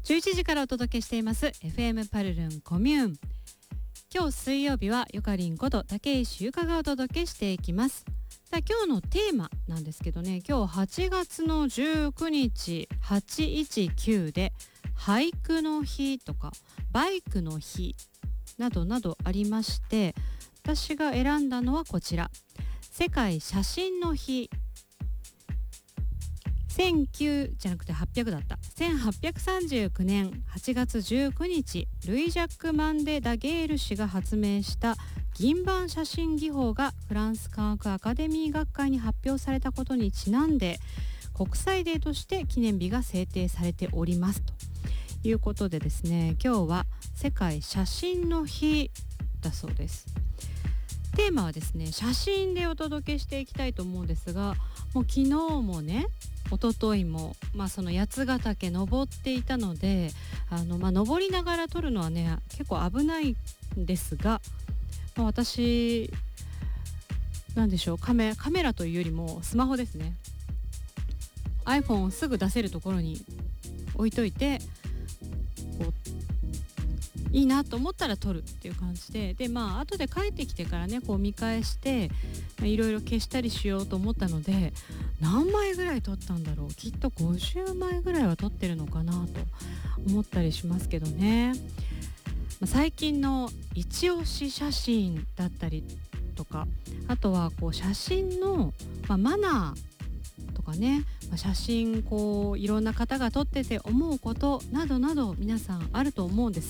11時からお届けしています FM パルルンコミューン。今日水曜日はゆかりんこと竹石ゆかがお届けしていきます。さあ今日のテーマなんですけどね、今日8月の19日819で俳句の日とかバイクの日などなどありまして、私が選んだのはこちら、世界写真の日。19じゃなくて800だった。1839年8月19日、ルイ・ジャック・マンデ・ダゲール氏が発明した銀版写真技法がフランス科学アカデミー学会に発表されたことにちなんで、国際デーとして記念日が制定されておりますということでですね、今日は世界写真の日だそうです。テーマはですね、写真でお届けしていきたいと思うんですが、もう昨日もね一昨日も、その八ヶ岳登っていたので、登りながら撮るのはね結構危ないんですが、私なんでしょう、カメラというよりもスマホですね。 iPhone をすぐ出せるところに置いといて、こういいなと思ったら撮るっていう感じで、後で帰ってきてからねこう見返していろいろ消したりしようと思ったので、何枚ぐらい撮ったんだろう、きっと50枚ぐらいは撮ってるのかなと思ったりしますけどね。最近の一押し写真だったりとか、あとはこう写真の、マナーとかね、写真こういろんな方が撮ってて思うことなどなど皆さんあると思うんです。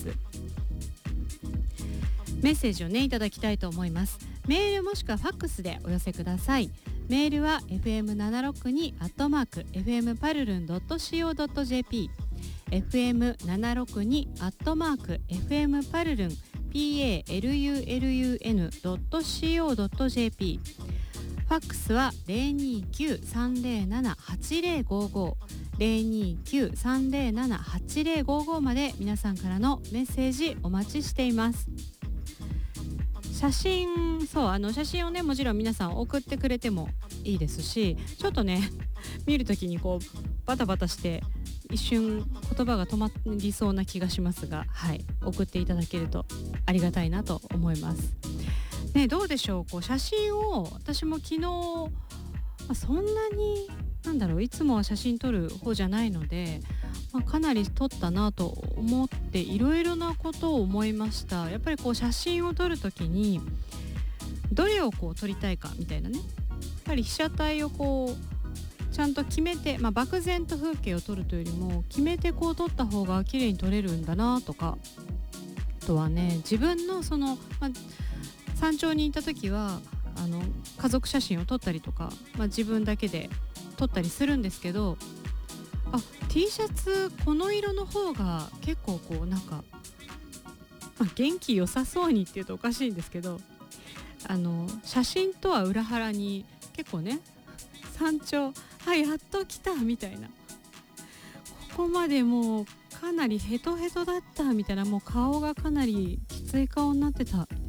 メッセージをねいただきたいと思います。メールもしくはファックスでお寄せください。メールは fm762@fmparlun.co.jp fm762@fmparlun.co.jp。 ファックスは 029-307-8055 029-307-8055 まで皆さんからのメッセージお待ちしています。写真をねもちろん皆さん送ってくれてもいいですし、ちょっとね見るときにこうバタバタして一瞬言葉が止まりそうな気がしますが、送っていただけるとありがたいなと思いますね。どうでしょう、こう写真を私も昨日、そんなにいつもは写真撮る方じゃないので、かなり撮ったなと思っていろいろなことを思いました。やっぱりこう写真を撮るときにどれをこう撮りたいかみたいなね、やっぱり被写体をこうちゃんと決めて、漠然と風景を撮るというよりも決めてこう撮った方が綺麗に撮れるんだなとか、あとはね自分のその、山頂に行った時は家族写真を撮ったりとか、自分だけで撮ったりするんですけど、T シャツこの色の方が結構こう元気良さそうにっていうとおかしいんですけど、写真とは裏腹に結構ね山頂やっと来たみたいな、ここまでもうかなりヘトヘトだったみたいな、もう顔がかなりきつい顔になってたみ